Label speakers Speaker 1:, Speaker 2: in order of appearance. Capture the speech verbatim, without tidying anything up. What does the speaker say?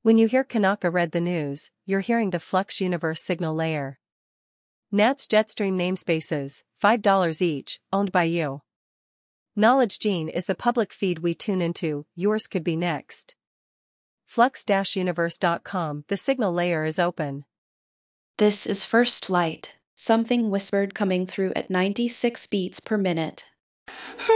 Speaker 1: When you hear Kanaka read the news, you're hearing the Flux Universe signal layer. N A T's Jetstream namespaces, five dollars each, owned by you. Knowledge Gene is the public feed we tune into, yours could be next. flux universe dot com, the signal layer is open.
Speaker 2: This is First Light, something whispered coming through at ninety-six beats per minute.